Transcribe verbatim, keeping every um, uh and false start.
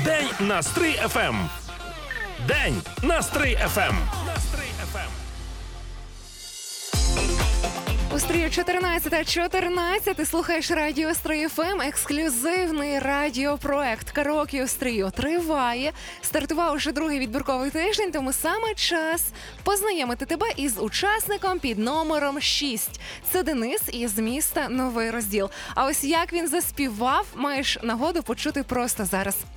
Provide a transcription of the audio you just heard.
День на Стрий еф ем. День на Стрий еф ем. На Стрий еф ем. У Стрію чотирнадцята чотирнадцять ти слухаєш радіо Стрий еф ем, ексклюзивний радіопроект «Караоке у Стрию» триває. Стартував уже другий відбірковий тиждень, тому саме час познайомити тебе із учасником під номером шість. Це Денис із міста Новий Розділ. А ось як він заспівав, маєш нагоду почути просто зараз.